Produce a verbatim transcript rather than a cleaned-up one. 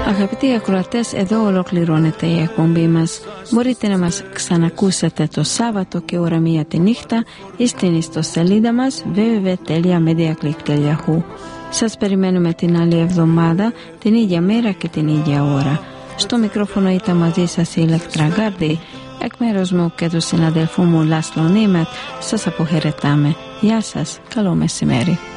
Αγαπητοί ακροατές, εδώ ολοκληρώνεται η εκπομπή μας. Μπορείτε να μας ξανακούσετε το Σάββατο και ώρα μία τη νύχτα στην ιστοσελίδα μας double-u double-u double-u τελεία mediaclick τελεία hu. Σας περιμένουμε την άλλη εβδομάδα, την ίδια μέρα και την ίδια ώρα. Στο μικρόφωνο ήταν μαζί σας η Ηλέκτρα Γκάρντι. Εκ μέρους μου και του συναδελφού μου Λάσλο Νίμετ σας αποχαιρετάμε. Γεια σας, καλό μεσημέρι.